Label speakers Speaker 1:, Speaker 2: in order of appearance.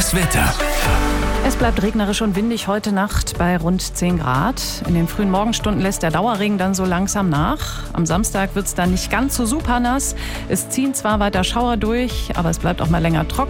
Speaker 1: Das Wetter.
Speaker 2: Es bleibt regnerisch und windig heute Nacht bei rund 10 Grad. In den frühen Morgenstunden lässt der Dauerregen dann so langsam nach. Am Samstag wird es dann nicht ganz so super nass. Es ziehen zwar weiter Schauer durch, aber es bleibt auch mal länger trocken.